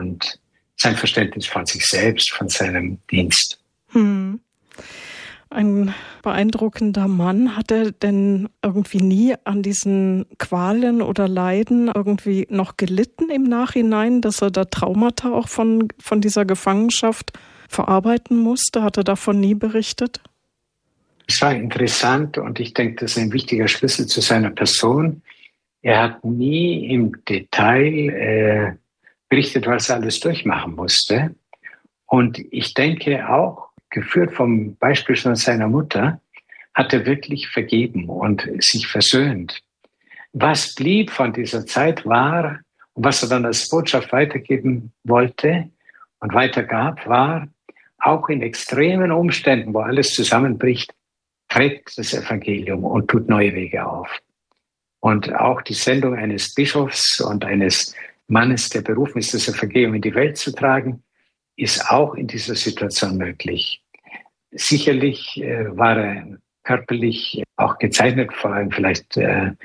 und sein Verständnis von sich selbst, von seinem Dienst. Ein beeindruckender Mann. Hat er denn irgendwie nie an diesen Qualen oder Leiden irgendwie noch gelitten im Nachhinein, dass er da Traumata auch von dieser Gefangenschaft verarbeiten musste? Hat er davon nie berichtet? Es war interessant und ich denke, das ist ein wichtiger Schlüssel zu seiner Person. Er hat nie im Detail berichtet, was er alles durchmachen musste. Und ich denke auch, geführt vom Beispiel von seiner Mutter, hat er wirklich vergeben und sich versöhnt. Was blieb von dieser Zeit war, und was er dann als Botschaft weitergeben wollte und weitergab, war, auch in extremen Umständen, wo alles zusammenbricht, trägt das Evangelium und tut neue Wege auf. Und auch die Sendung eines Bischofs und eines Mannes, der berufen ist, das Evangelium in die Welt zu tragen, ist auch in dieser Situation möglich. Sicherlich war er körperlich auch gezeichnet, vor allem vielleicht, er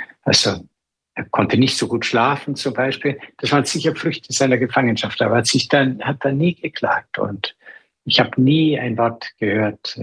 konnte nicht so gut schlafen zum Beispiel. Das waren sicher Früchte seiner Gefangenschaft, aber hat er nie geklagt und ich habe nie ein Wort gehört.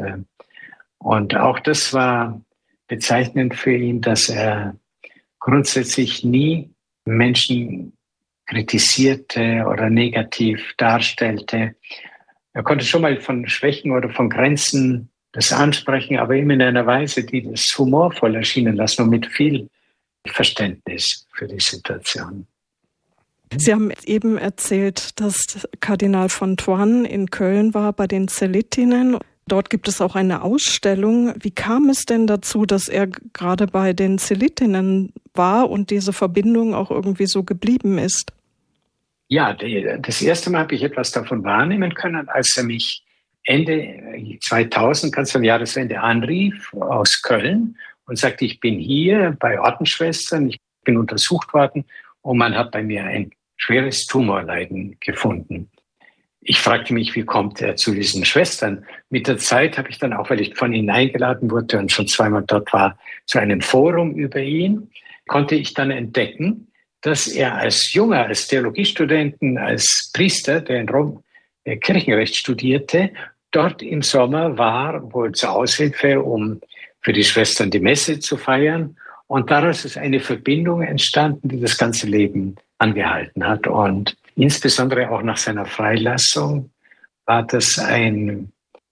Und auch das war bezeichnend für ihn, dass er grundsätzlich nie Menschen kritisierte oder negativ darstellte. Er konnte schon mal von Schwächen oder von Grenzen das ansprechen, aber immer in einer Weise, die das humorvoll erscheinen lassen und mit viel Verständnis für die Situation. Sie haben eben erzählt, dass Kardinal von Thoine in Köln war bei den Cellitinnen. Dort gibt es auch eine Ausstellung. Wie kam es denn dazu, dass er gerade bei den Cellitinnen war und diese Verbindung auch irgendwie so geblieben ist? Ja, das erste Mal habe ich etwas davon wahrnehmen können, als er mich Ende 2000, ganz am Jahresende, anrief aus Köln und sagte, ich bin hier bei Ordensschwestern, ich bin untersucht worden und man hat bei mir ein schweres Tumorleiden gefunden. Ich fragte mich, wie kommt er zu diesen Schwestern? Mit der Zeit habe ich dann auch, weil ich von ihnen eingeladen wurde und schon zweimal dort war, zu einem Forum über ihn, konnte ich dann entdecken, dass er als Theologiestudenten, als Priester, der in Rom Kirchenrecht studierte, dort im Sommer war, wohl zur Aushilfe, um für die Schwestern die Messe zu feiern. Und daraus ist eine Verbindung entstanden, die das ganze Leben angehalten hat. Und insbesondere auch nach seiner Freilassung war das eine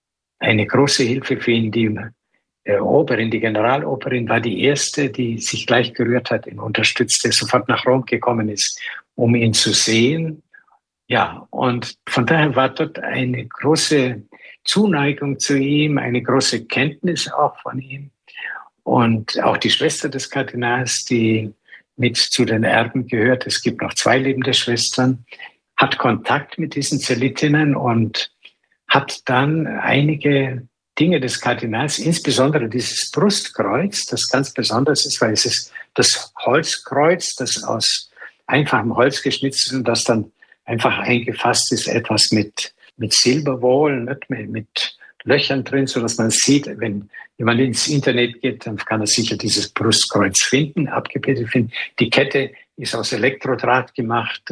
große Hilfe für ihn. Die Generaloberin war die erste, die sich gleich gerührt hat, ihn unterstützte, sofort nach Rom gekommen ist, um ihn zu sehen. Ja, und von daher war dort eine große Zuneigung zu ihm, eine große Kenntnis auch von ihm. Und auch die Schwester des Kardinals, die mit zu den Erben gehört, es gibt noch 2 lebende Schwestern, hat Kontakt mit diesen Cellitinnen und hat dann einige Dinge des Kardinals, insbesondere dieses Brustkreuz, das ganz besonders ist, weil es ist das Holzkreuz, das aus einfachem Holz geschnitzt ist und das dann einfach eingefasst ist, etwas mit Silberwohl, mit Löchern drin, so dass man sieht, wenn jemand ins Internet geht, dann kann er sicher dieses Brustkreuz finden, abgebildet finden. Die Kette ist aus Elektrodraht gemacht,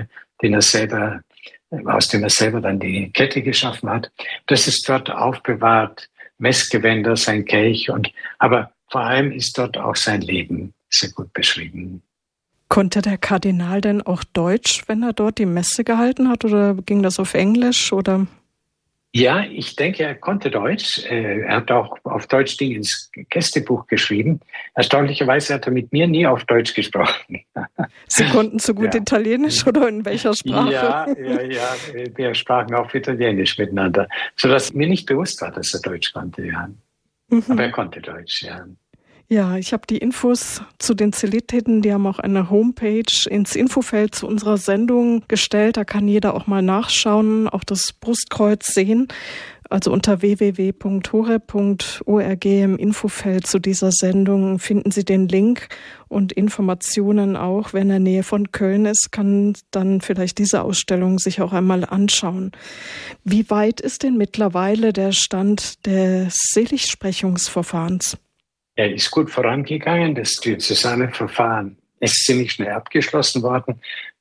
aus dem er selber dann die Kette geschaffen hat. Das ist dort aufbewahrt, Messgewänder, sein Kelch aber vor allem ist dort auch sein Leben sehr gut beschrieben. Konnte der Kardinal denn auch Deutsch, wenn er dort die Messe gehalten hat, oder ging das auf Englisch, oder? Ja, ich denke, er konnte Deutsch. Er hat auch auf Deutsch Dinge ins Gästebuch geschrieben. Erstaunlicherweise hat er mit mir nie auf Deutsch gesprochen. Sie konnten so gut Italienisch oder in welcher Sprache? Ja, wir sprachen auch Italienisch miteinander, sodass mir nicht bewusst war, dass er Deutsch konnte. Ja. Aber er konnte Deutsch, ja. Ja, ich habe die Infos zu den Cellitinnen, die haben auch eine Homepage ins Infofeld zu unserer Sendung gestellt. Da kann jeder auch mal nachschauen, auch das Brustkreuz sehen. Also unter www.horeb.org im Infofeld zu dieser Sendung finden Sie den Link und Informationen auch. Wer in der Nähe von Köln ist, kann dann vielleicht diese Ausstellung sich auch einmal anschauen. Wie weit ist denn mittlerweile der Stand des Seligsprechungsverfahrens? Er ist gut vorangegangen. Das diözesane Verfahren ist ziemlich schnell abgeschlossen worden.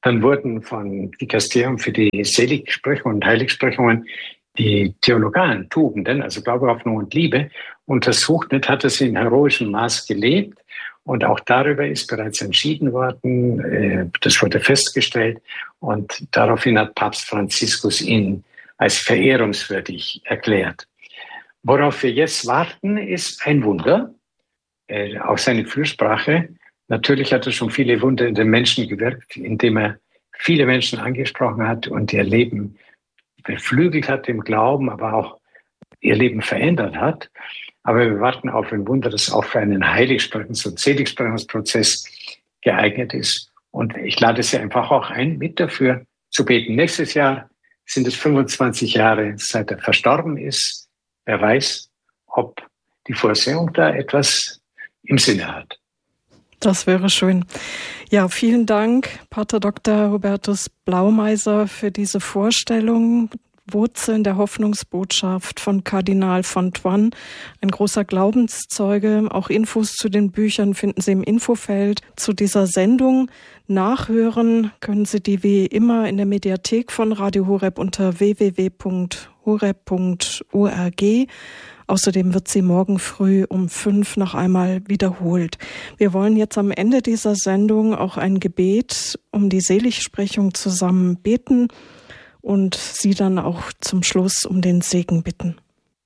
Dann wurden von Dikasterium für die Seligsprechungen und Heiligsprechungen die theologalen Tugenden, also Glaube, Hoffnung und Liebe, untersucht. Nicht hat er sie in heroischem Maß gelebt. Und auch darüber ist bereits entschieden worden. Das wurde festgestellt. Und daraufhin hat Papst Franziskus ihn als verehrungswürdig erklärt. Worauf wir jetzt warten, ist ein Wunder. Auch seine Fürsprache. Natürlich hat er schon viele Wunder in den Menschen gewirkt, indem er viele Menschen angesprochen hat und ihr Leben beflügelt hat im Glauben, aber auch ihr Leben verändert hat. Aber wir warten auf ein Wunder, das auch für einen Heiligsprechungs- und Seligsprechungsprozess geeignet ist. Und ich lade Sie einfach auch ein, mit dafür zu beten. Nächstes Jahr sind es 25 Jahre, seit er verstorben ist. Wer weiß, ob die Vorsehung da etwas im Sinne hat. Das wäre schön. Ja, vielen Dank, Pater Dr. Hubertus Blaumeiser, für diese Vorstellung. Wurzeln der Hoffnungsbotschaft von Kardinal Fontouan, ein großer Glaubenszeuge. Auch Infos zu den Büchern finden Sie im Infofeld zu dieser Sendung. Nachhören können Sie die wie immer in der Mediathek von Radio Horeb unter www.horeb.org. Außerdem wird sie morgen früh um 5 noch einmal wiederholt. Wir wollen jetzt am Ende dieser Sendung auch ein Gebet um die Seligsprechung zusammen beten und Sie dann auch zum Schluss um den Segen bitten.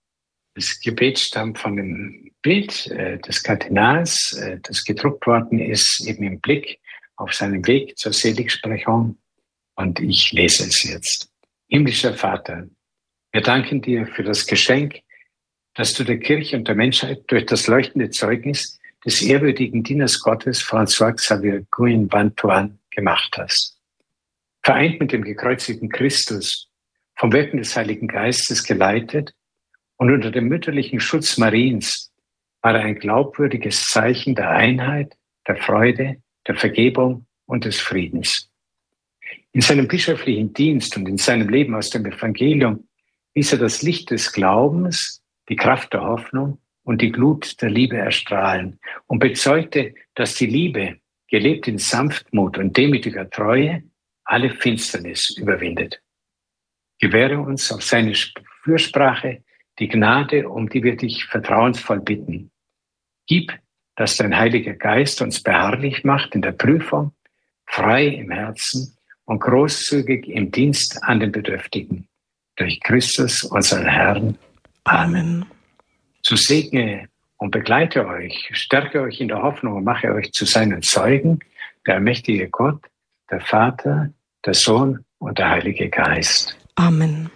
Das Gebet stammt von dem Bild des Kardinals, das gedruckt worden ist, eben im Blick auf seinen Weg zur Seligsprechung. Und ich lese es jetzt. Himmlischer Vater, wir danken dir für das Geschenk, dass du der Kirche und der Menschheit durch das leuchtende Zeugnis des ehrwürdigen Dieners Gottes François Xavier Gouin-Vantoine gemacht hast. Vereint mit dem gekreuzigten Christus, vom Wirken des Heiligen Geistes geleitet und unter dem mütterlichen Schutz Mariens, war er ein glaubwürdiges Zeichen der Einheit, der Freude, der Vergebung und des Friedens. In seinem bischöflichen Dienst und in seinem Leben aus dem Evangelium ließ er das Licht des Glaubens, die Kraft der Hoffnung und die Glut der Liebe erstrahlen und bezeugte, dass die Liebe, gelebt in Sanftmut und demütiger Treue, alle Finsternis überwindet. Gewähre uns auf seine Fürsprache die Gnade, um die wir dich vertrauensvoll bitten. Gib, dass dein Heiliger Geist uns beharrlich macht in der Prüfung, frei im Herzen und großzügig im Dienst an den Bedürftigen. Durch Christus, unseren Herrn. Amen. So segne und begleite euch, stärke euch in der Hoffnung und mache euch zu seinen Zeugen, der allmächtige Gott, der Vater, der Sohn und der Heilige Geist. Amen.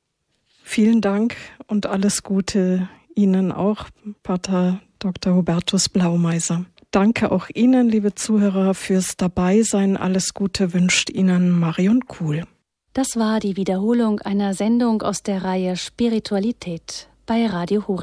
Vielen Dank und alles Gute Ihnen auch, Pater Dr. Hubertus Blaumeiser. Danke auch Ihnen, liebe Zuhörer, fürs Dabeisein. Alles Gute wünscht Ihnen Marion Kuhl. Das war die Wiederholung einer Sendung aus der Reihe Spiritualität bei Radio Horeb.